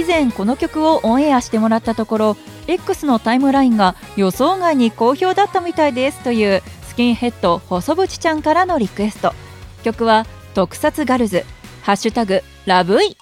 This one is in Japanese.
前この曲をオンエアしてもらったところ X のタイムラインが予想外に好評だったみたいですというスキンヘッド細渕ちゃんからのリクエスト。曲は特撮ガルズハッシュタグラブイ